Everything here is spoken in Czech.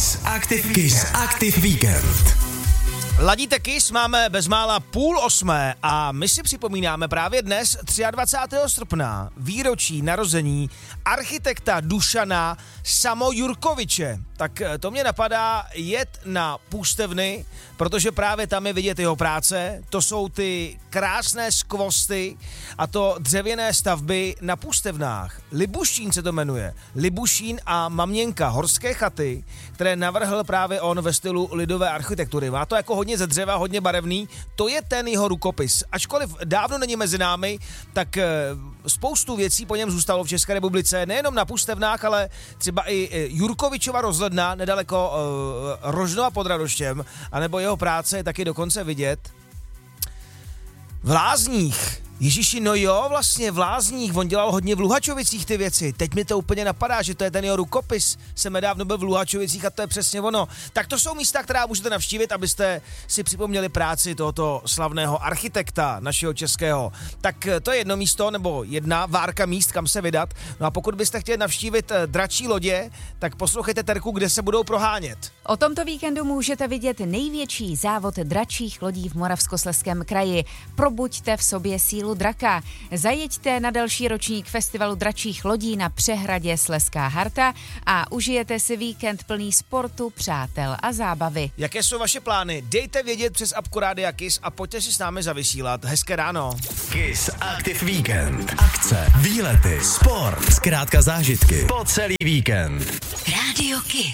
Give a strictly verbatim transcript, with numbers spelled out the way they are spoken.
Kiss Active, Kiss Active Weekend. Ladíte Kiss, máme bezmála půl osmé a my si připomínáme právě dnes, dvacátého třetího srpna, výročí narození architekta Dušana Samojurkoviče. Tak to mě napadá jet na Půstevny, protože právě tam je vidět jeho práce. To jsou ty krásné skvosty a to dřevěné stavby na Půstevnách. Libušín se to jmenuje. Libušín a Maměnka, horské chaty, které navrhl právě on ve stylu lidové architektury. Má to jako hodně ze dřeva, hodně barevný. To je ten jeho rukopis. Ačkoliv dávno není mezi námi, tak spoustu věcí po něm zůstalo v České republice, nejenom na Půstevnách, ale třeba i Jurkovičova rozhledna nedaleko uh, Rožnova pod Radoštěm, anebo jeho práce je taky dokonce vidět v Lázních. Ježiši, no jo, vlastně v Lázních, on dělal hodně v Luhačovicích ty věci. Teď mi to úplně napadá, že to je ten jeho rukopis. Jsem nedávno byl v Luhačovicích a to je přesně ono. Tak to jsou místa, která můžete navštívit, abyste si připomněli práci tohoto slavného architekta našeho českého. Tak to je jedno místo, nebo jedna várka míst, kam se vydat. No a pokud byste chtěli navštívit dračí lodě, tak poslouchejte Terku, kde se budou prohánět. O tomto víkendu můžete vidět největší závod dračích lodí v Moravskoslezském kraji. Probuďte v sobě sílu draka. Zajeďte na další ročník festivalu dračích lodí na přehradě Slezská Harta a užijete si víkend plný sportu, přátel a zábavy. Jaké jsou vaše plány? Dejte vědět přes apku Rádia Kiss a pojďte si s námi zavysílat. Hezké ráno. Kiss Active Weekend. Akce, výlety, sport, zkrátka zážitky po celý víkend. Rádio Kiss.